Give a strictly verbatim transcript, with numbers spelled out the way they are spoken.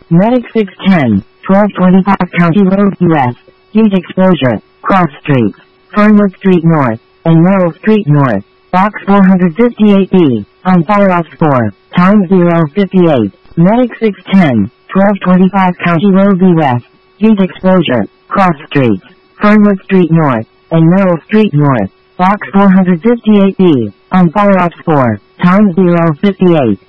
Medic six ten, twelve twenty-five County Road U S, heat exposure, cross streets, Fernwood Street North, and Merrill Street North, box four fifty-eight B, on fire off four, time zero fifty-eight, Medic six ten, twelve twenty-five County Road U S, heat exposure, cross streets, Fernwood Street North, and Merrill Street North, box four fifty-eight B, on fire off four, time zero fifty-eight.